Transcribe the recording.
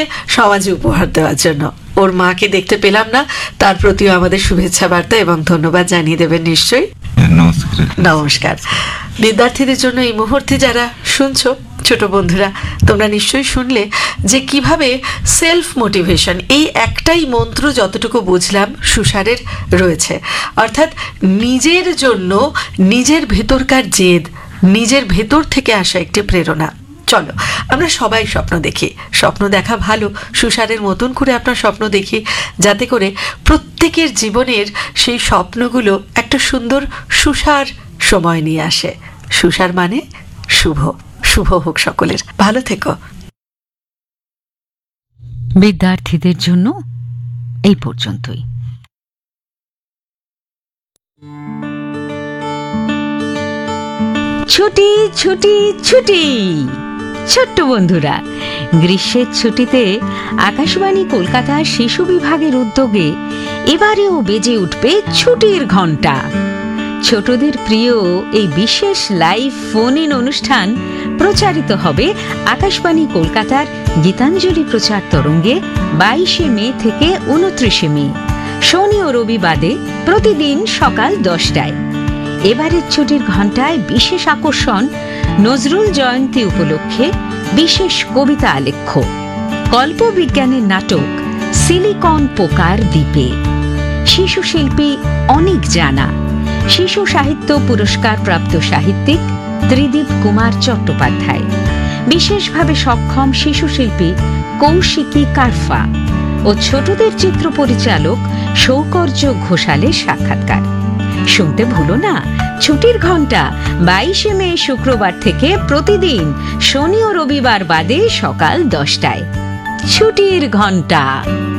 সমাজে উপহার দেওয়ার জন্য। ওর মাকে দেখতে পেলাম না, তার প্রতিও আমাদের শুভেচ্ছা বার্তা এবং ধন্যবাদ জানিয়ে দেবেন নিশ্চয়ই। নমস্কার। নমস্কার। বিদ্যার্থীদের জন্য এই মুহূর্তে যারা শুনছো, ছোট বন্ধুরা, তোমরা নিশ্চয়ই শুনলে যে কিভাবে সেলফ মোটিভেশন, এই একটাই মন্ত্র যতটুকু বুঝলাম সুসারের রয়েছে, অর্থাৎ নিজের জন্য নিজের ভেতরকার জেদ, নিজের ভেতর থেকে আসা একটি প্রেরণা। চলো আমরা সবাই স্বপ্ন দেখি, স্বপ্ন দেখা ভালো, সুসারের মতন করে আপনার স্বপ্ন দেখি, যাতে করে প্রত্যেকের জীবনের সেই স্বপ্নগুলো একটা সুন্দর সুসার সময় নিয়ে আসে। সুসার মানে শুভ, শুভ হোক সকলের। ভালো থেকো। বিদ্যার্থীদের জন্য এই পর্যন্তই। ছুটি ছুটি ছুটি। ছোট্ট বন্ধুরা, গ্রীষ্মের ছুটিতে আকাশবাণী কলকাতার শিশু বিভাগের উদ্যোগে এবারেও বেজে উঠবে ছুটির ঘণ্টা। ছোটদের প্রিয় এই বিশেষ লাইভ ফোন ইন অনুষ্ঠান প্রচারিত হবে আকাশবাণী কলকাতার গীতাঞ্জলি প্রচার তরঙ্গে 22শে মে থেকে 29শে মে, শনি ও রবিবারে প্রতিদিন সকাল 10টায়। এবারের ছুটির ঘণ্টায় বিশেষ আকর্ষণ নজরুল জয়ন্তী উপলক্ষে বিশেষ কবিতা আলেখ্য, কল্পবিজ্ঞানের নাটক সিলিকন পোকার দ্বীপে, শিশু শিল্পী অনেক জানা শিশু সাহিত্য পুরস্কার প্রাপ্ত সাহিত্যিক ত্রিদীপ কুমার চট্টোপাধ্যায়, বিশেষভাবে সক্ষম শিশু শিল্পী কৌশিকী কারফা ও ছোটদের চিত্র পরিচালক সৌকর্য ঘোষালের সাক্ষাৎকার। শুনতে ভুলো না, ছুটির ঘণ্টা 22শে মে শুক্রবার থেকে প্রতিদিন শনি ও রবিবার বাদে সকাল 10টায়। ছুটির ঘণ্টা।